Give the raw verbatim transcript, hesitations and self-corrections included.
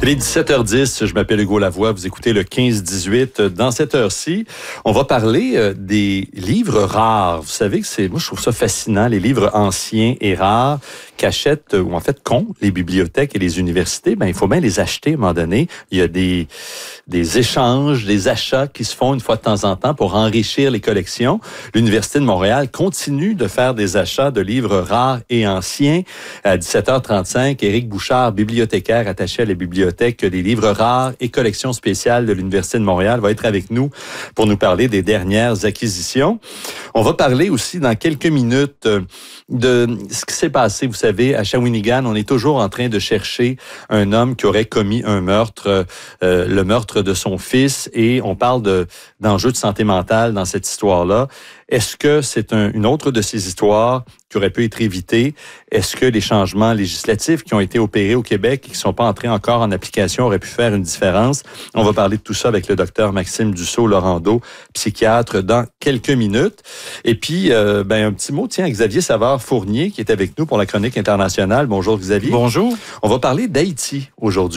Il est dix-sept heures dix, je m'appelle Hugo Lavoie, vous écoutez le quinze dix-huit. Dans cette heure-ci, on va parler euh, des livres rares. Vous savez que c'est, moi je trouve ça fascinant, les livres anciens et rares qu'achètent, ou en fait qu'ont les bibliothèques et les universités. Ben il faut bien les acheter à un moment donné. Il y a des, des échanges, des achats qui se font une fois de temps en temps pour enrichir les collections. L'Université de Montréal continue de faire des achats de livres rares et anciens. À dix-sept heures trente-cinq, Éric Bouchard, bibliothécaire attaché à la bibliothèque des livres rares et collections spéciales de l'Université de Montréal, va être avec nous pour nous parler des dernières acquisitions. On va parler aussi dans quelques minutes de ce qui s'est passé. Vous savez, à Shawinigan, on est toujours en train de chercher un homme qui aurait commis un meurtre, euh, le meurtre de son fils, et on parle de, d'enjeux de santé mentale dans cette histoire-là. Est-ce que c'est un, une autre de ces histoires qui aurait pu être évitée? Est-ce que les changements législatifs qui ont été opérés au Québec et qui ne sont pas entrés encore en application auraient pu faire une différence? On va parler de tout ça avec le docteur Maxime Dussault-Laurando, psychiatre, dans quelques minutes. Et puis, euh, ben, un petit mot, tiens, Xavier Savard-Fournier qui est avec nous pour la chronique internationale. Bonjour Xavier. Bonjour. On va parler d'Haïti aujourd'hui.